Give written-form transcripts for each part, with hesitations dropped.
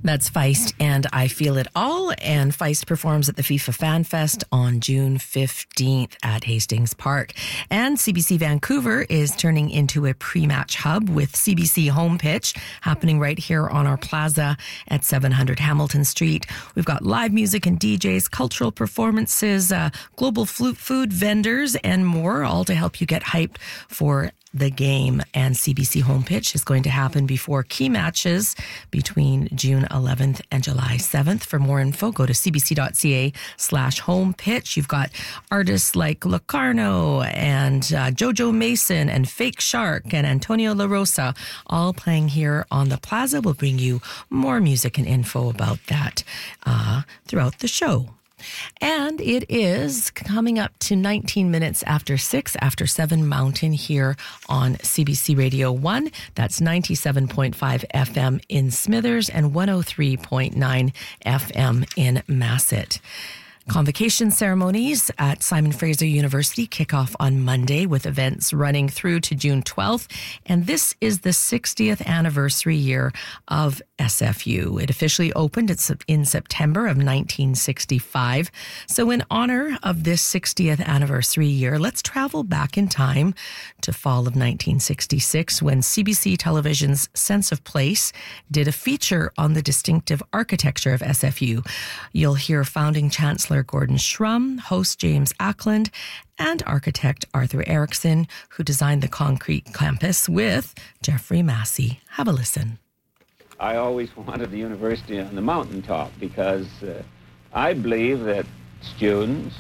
That's Feist and I Feel It All. And Feist performs at the FIFA Fan Fest on June 15th at Hastings Park. And CBC Vancouver is turning into a pre-match hub with CBC Home Pitch happening right here on our plaza at 700 Hamilton Street. We've got live music and DJs, cultural performances, global food vendors, and more, all to help you get hyped for the game. And CBC Home Pitch is going to happen before key matches between June 11th and July 7th. For more info, go to cbc.ca/home pitch. You've got artists like Locarno and Jojo Mason and Fake Shark and Antonio La Rosa all playing here on the plaza. We'll bring you more music and info about that throughout the show. And it is coming up to 19 minutes after 6, after 7 Mountain here on CBC Radio 1. That's 97.5 FM in Smithers and 103.9 FM in Masset. Convocation ceremonies at Simon Fraser University kick off on Monday with events running through to June 12th. And this is the 60th anniversary year of SFU. It officially opened in September of 1965. So in honor of this 60th anniversary year, let's travel back in time to fall of 1966 when CBC Television's Sense of Place did a feature on the distinctive architecture of SFU. You'll hear founding Chancellor Gordon Shrum, host James Ackland, and architect Arthur Erickson, who designed the concrete campus with Jeffrey Massey. Have a listen. I always wanted the university on the mountaintop because I believe that students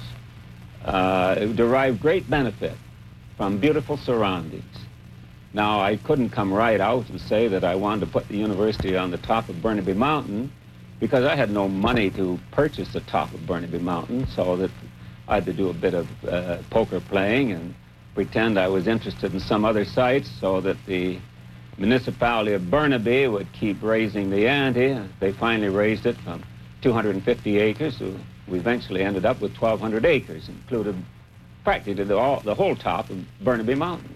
derive great benefit from beautiful surroundings. Now, I couldn't come right out and say that I wanted to put the university on the top of Burnaby Mountain because I had no money to purchase the top of Burnaby Mountain, so that I had to do a bit of poker playing and pretend I was interested in some other sites so that the municipality of Burnaby would keep raising the ante. They finally raised it from 250 acres. We eventually ended up with 1,200 acres, included practically the whole top of Burnaby Mountain.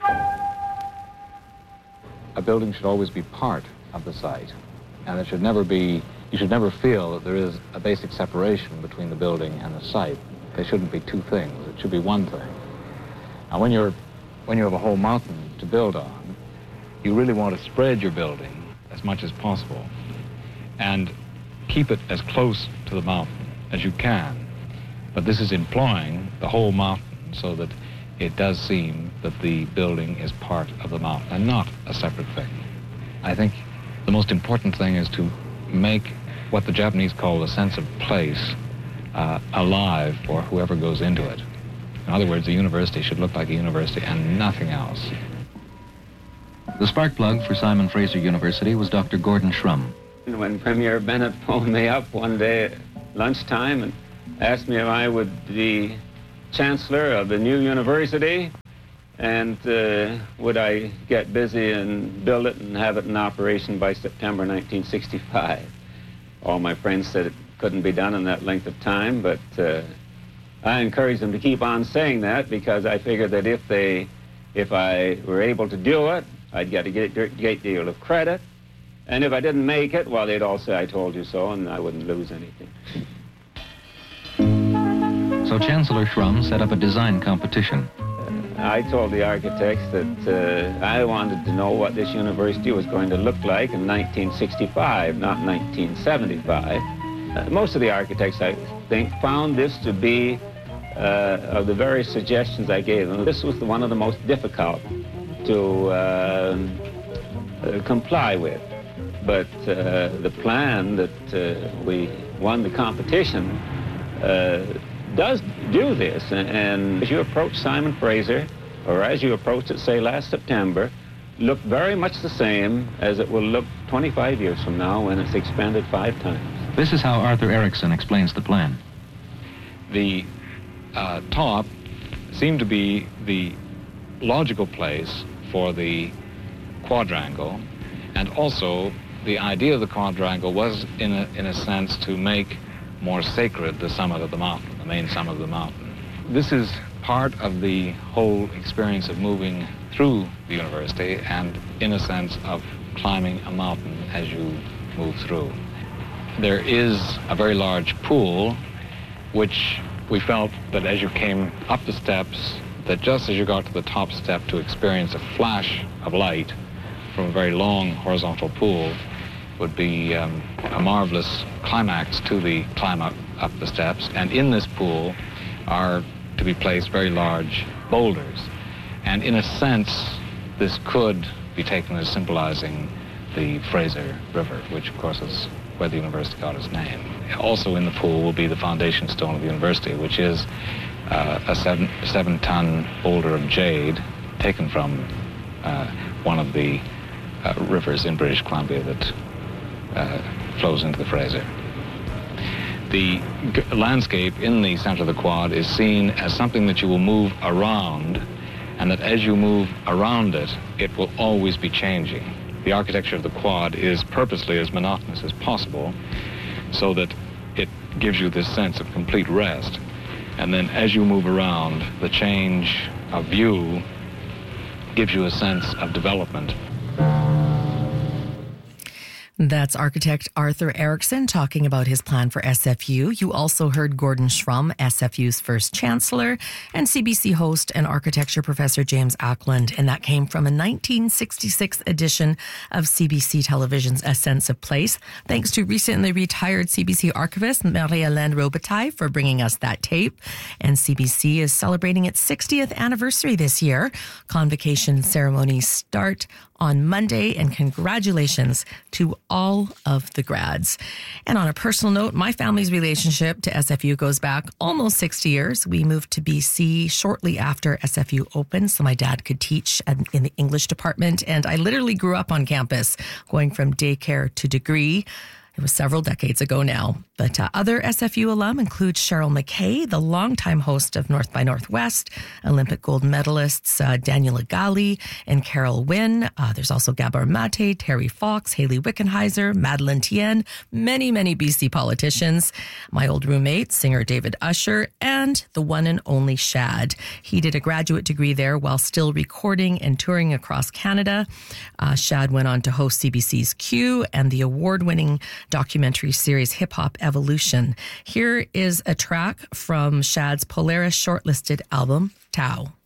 A building should always be part of the site, and it should never be, you should never feel that there is a basic separation between the building and the site. They shouldn't be two things. It should be one thing. Now, when you have a whole mountain to build on, you really want to spread your building as much as possible and keep it as close to the mountain as you can. But this is employing the whole mountain so that it does seem that the building is part of the mountain and not a separate thing. I think the most important thing is to make what the Japanese call the sense of place alive for whoever goes into it. In other words, the university should look like a university and nothing else. The spark plug for Simon Fraser University was Dr. Gordon Shrum. When Premier Bennett phoned me up one day at lunchtime and asked me if I would be chancellor of the new university and would I get busy and build it and have it in operation by September 1965. All my friends said it couldn't be done in that length of time, but I encouraged them to keep on saying that because I figured that if I were able to do it, I'd get a great deal of credit. And if I didn't make it, well, they'd all say I told you so, and I wouldn't lose anything. So Chancellor Shrum set up a design competition. I told the architects that I wanted to know what this university was going to look like in 1965, not 1975. Most of the architects, I think, found this to be, of the various suggestions I gave them, this was one of the most difficult to comply with. But the plan that we won the competition does do this. And as you approach Simon Fraser, or as you approached it, say, last September, look very much the same as it will look 25 years from now when it's expanded 5 times. This is how Arthur Erickson explains the plan. The top seemed to be the logical place for the quadrangle, and also the idea of the quadrangle was, in a sense, to make more sacred the summit of the mountain, the main summit of the mountain. This is part of the whole experience of moving through the university and, in a sense, of climbing a mountain as you move through. There is a very large pool, which we felt that as you came up the steps, that just as you got to the top step to experience a flash of light from a very long horizontal pool would be a marvelous climax to the climb up the steps. And in this pool are to be placed very large boulders. And in a sense, this could be taken as symbolizing the Fraser River, which of course is where the university got its name. Also in the pool will be the foundation stone of the university, which is a 7-ton boulder of jade taken from one of the rivers in British Columbia that flows into the Fraser. The landscape in the center of the quad is seen as something that you will move around, and that as you move around it, it will always be changing. The architecture of the quad is purposely as monotonous as possible so that it gives you this sense of complete rest. And then as you move around, the change of view gives you a sense of development. That's architect Arthur Erickson talking about his plan for SFU. You also heard Gordon Schrum, SFU's first chancellor, and CBC host and architecture professor James Ackland. And that came from a 1966 edition of CBC Television's A Sense of Place. Thanks to recently retired CBC archivist Marie-Hélène Robitaille for bringing us that tape. And CBC is celebrating its 60th anniversary this year. Convocation ceremonies start on Monday, and congratulations to all of the grads. And on a personal note, my family's relationship to SFU goes back almost 60 years. We moved to BC shortly after SFU opened, so my dad could teach in the English department, and I literally grew up on campus, going from daycare to degree. It was several decades ago now. But other SFU alum include Cheryl McKay, the longtime host of North by Northwest, Olympic gold medalists Daniel Agali and Carol Wynn. There's also Gabor Mate, Terry Fox, Haley Wickenheiser, Madeleine Tien, many, many BC politicians. My old roommate, singer David Usher, and the one and only Shad. He did a graduate degree there while still recording and touring across Canada. Shad went on to host CBC's Q and the award-winning documentary series Hip Hop Evolution. Here is a track from Shad's Polaris shortlisted album, Tao.